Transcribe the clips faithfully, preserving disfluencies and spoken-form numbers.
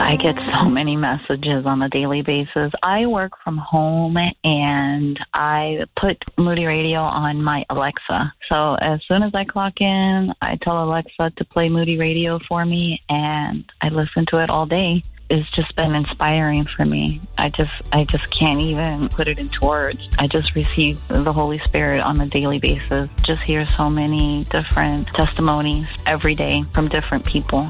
I get so many messages on a daily basis. I work from home and I put Moody Radio on my Alexa. So as soon as I clock in, I tell Alexa to play Moody Radio for me and I listen to it all day. It's just been inspiring for me. I just I just can't even put it into words. I just receive the Holy Spirit on a daily basis. Just hear so many different testimonies every day from different people.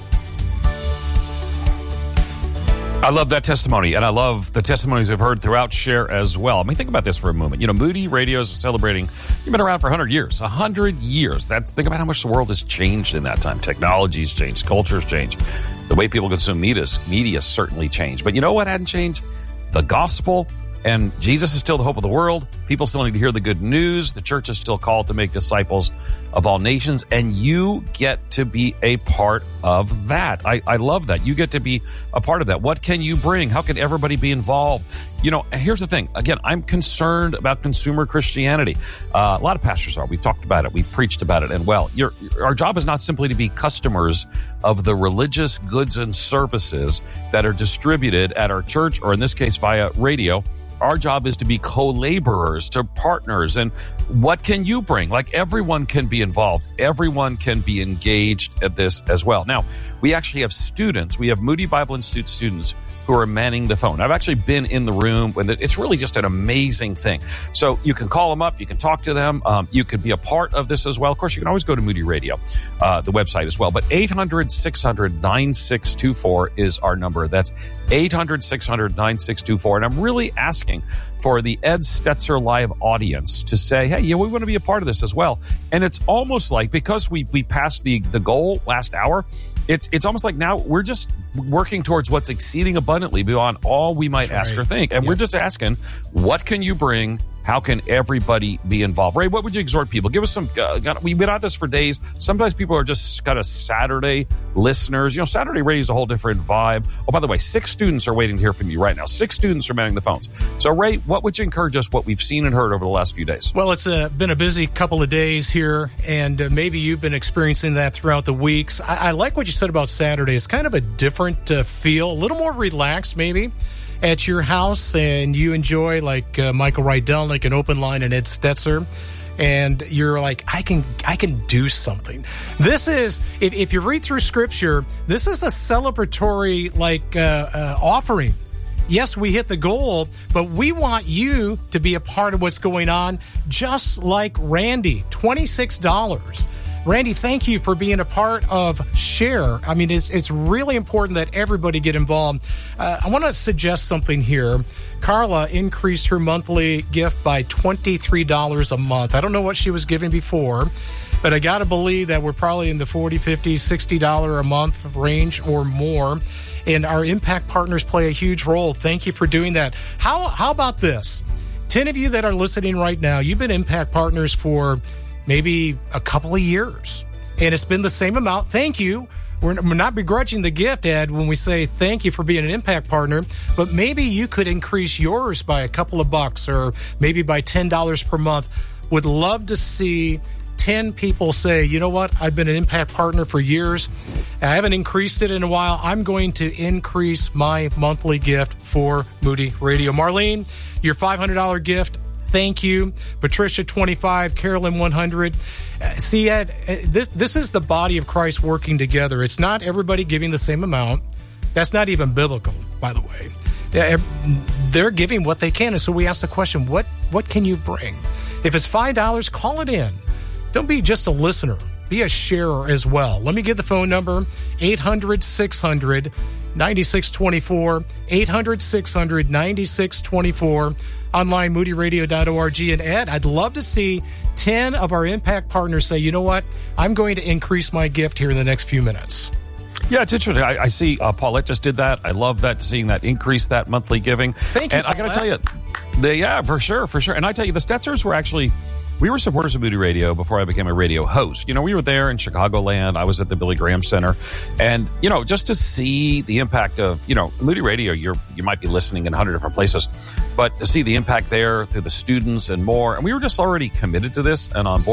I love that testimony, and I love the testimonies I've heard throughout Share as well. I mean, think about this for a moment. You know, Moody Radio is celebrating, you've been around for one hundred years. one hundred years. That's, think about how much the world has changed in that time. Technology's changed. Culture's changed. The way people consume media, media certainly changed. But you know what hadn't changed? The gospel. And Jesus is still the hope of the world. People still need to hear the good news. The church is still called to make disciples of all nations. And you get to be a part of that. I, I love that. You get to be a part of that. What can you bring? How can everybody be involved? You know, here's the thing. Again, I'm concerned about consumer Christianity. Uh, a lot of pastors are. We've talked about it. We've preached about it. And well, your, our job is not simply to be customers of the religious goods and services that are distributed at our church, or in this case, via radio. Our job is to be co-laborers, to partners. And what can you bring? Like, everyone can be involved. Everyone can be engaged at this as well. Now, we actually have students. We have Moody Bible Institute students who are manning the phone. I've actually been in the room, and it's really just an amazing thing. So you can call them up, you can talk to them, um, you can be a part of this as well. Of course, you can always go to Moody Radio, uh, the website as well. But eight hundred, six hundred, nine six two four is our number. That's eight hundred, six hundred, nine six two four. And I'm really asking for the Ed Stetzer Live audience to say, hey, yeah, we want to be a part of this as well. And it's almost like, because we we passed the, the goal last hour, it's it's almost like now we're just working towards what's exceeding abundantly beyond all we might That's ask right. or think. And yep. we're just asking, what can you bring? How can everybody be involved? Ray, what would you exhort people? Give us some, uh, we've been at this for days. Sometimes people are just kind of Saturday listeners. You know, Saturday radio is a whole different vibe. Oh, by the way, six students are waiting to hear from you right now. Six students are manning the phones. So, Ray, what would you encourage us, what we've seen and heard over the last few days? Well, it's uh, been a busy couple of days here, and uh, maybe you've been experiencing that throughout the weeks. I, I like what you said about Saturday. It's kind of a different uh, feel, a little more relaxed maybe at your house, and you enjoy, like uh, Michael Rydelnik and Open Line and Ed Stetzer, and you're like, I can I can do something. This is, if, if you read through Scripture, this is a celebratory like uh, uh, offering. Yes, we hit the goal, but we want you to be a part of what's going on, just like Randy, twenty-six dollars. Randy, thank you for being a part of Share. I mean, it's it's really important that everybody get involved. Uh, I want to suggest something here. Carla increased her monthly gift by twenty-three dollars a month. I don't know what she was giving before, but I got to believe that we're probably in the forty dollars, fifty dollars, sixty dollars a month range or more. And our impact partners play a huge role. Thank you for doing that. How how about this? ten of you that are listening right now, you've been impact partners for maybe a couple of years, and it's been the same amount. Thank you. We're, we're not begrudging the gift, Ed, when we say thank you for being an impact partner, but maybe you could increase yours by a couple of bucks or maybe by ten dollars per month. Would love to see ten people say, you know what, I've been an impact partner for years. I haven't increased it in a while. I'm going to increase my monthly gift for Moody Radio. Marlene, your five hundred dollars gift, thank you. Patricia, twenty-five. Carolyn, one hundred. Uh, see, Ed, uh, this this is the body of Christ working together. It's not everybody giving the same amount. That's not even biblical, by the way. They're, they're giving what they can. And so we ask the question, what, what can you bring? If it's five dollars, call it in. Don't be just a listener. Be a sharer as well. Let me get the phone number, eight hundred, six hundred, ninety-six twenty-four, eight hundred, six hundred, ninety-six twenty-four. Online, moody radio dot org. And Ed, I'd love to see ten of our impact partners say, you know what, I'm going to increase my gift here in the next few minutes. Yeah, it's interesting. I, I see uh, Paulette just did that. I love that, seeing that increase, that monthly giving. Thank you, And Paulette. I got to tell you, the, yeah, for sure, for sure. And I tell you, the Stetzers were actually, we were supporters of Moody Radio before I became a radio host. You know, we were there in Chicagoland. I was at the Billy Graham Center. And, you know, just to see the impact of, you know, Moody Radio, you're, you might be listening in a hundred different places, but to see the impact there through the students and more. And we were just already committed to this and on board.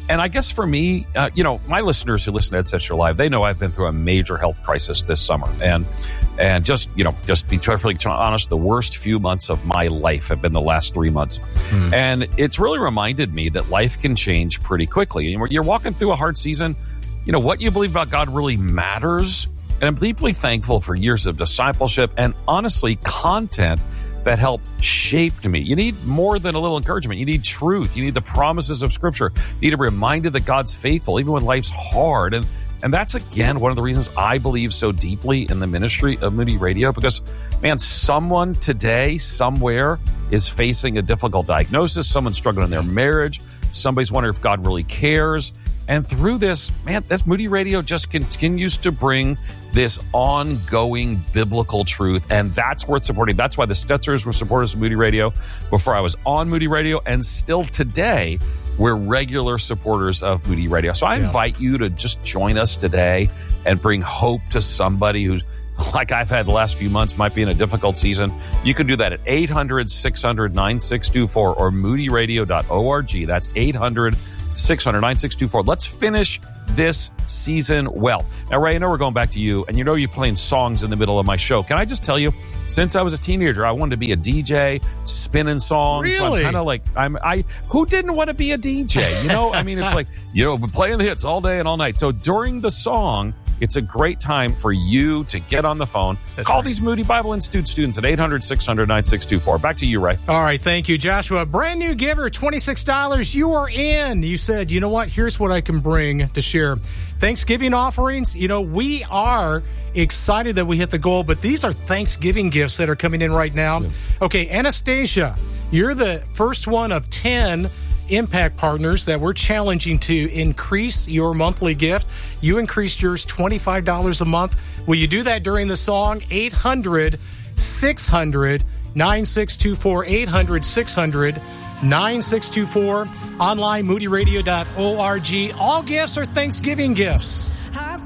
and I guess for me, uh, you know, my listeners who listen to Ed Session Live, they know I've been through a major health crisis this summer. And and just, you know, just be perfectly honest, the worst few months of my life have been the last three months. Hmm. And it's really reminded me that life can change pretty quickly. You're walking through a hard season. You know, what you believe about God really matters. And I'm deeply thankful for years of discipleship and, honestly, content that helped shape me. You need more than a little encouragement. You need truth. You need the promises of Scripture. You need a reminder that God's faithful, even when life's hard. And and that's, again, one of the reasons I believe so deeply in the ministry of Moody Radio, because, man, someone today, somewhere, is facing a difficult diagnosis. Someone's struggling in their marriage. Somebody's wondering if God really cares. And through this, man, this Moody Radio just continues to bring this ongoing biblical truth, and that's worth supporting. That's why the Stetzers were supporters of Moody Radio before I was on Moody Radio, and still today, we're regular supporters of Moody Radio. So I yeah. invite you to just join us today and bring hope to somebody who's, like I've had the last few months, might be in a difficult season. You can do that at eight hundred, six hundred, nine six two four or moody radio dot org. That's eight hundred, six hundred, nine six two four. Let's finish this season well. Now, Ray, I know we're going back to you, and you know you're playing songs in the middle of my show. Can I just tell you, since I was a teenager, I wanted to be a D J, spinning songs. Really? So I'm kind of like, I'm, I, who didn't want to be a D J? You know, I mean, it's like, you know, playing the hits all day and all night. So during the song, it's a great time for you to get on the phone. That's Call right. these Moody Bible Institute students at eight hundred, six hundred, nine six two four. Back to you, Ray. All right. Thank you, Joshua. Brand new giver, twenty-six dollars. You are in. You said, you know what? Here's what I can bring to share. Thanksgiving offerings. You know, we are excited that we hit the goal, but these are Thanksgiving gifts that are coming in right now. Yeah. Okay. Anastasia, you're the first one of ten Impact partners that we're challenging to increase your monthly gift. You increased yours twenty-five dollars a month. Will you do that during the song? eight hundred, six hundred, nine six two four. eight hundred, six hundred, nine six two four. Online, moody radio dot org. All gifts are Thanksgiving gifts.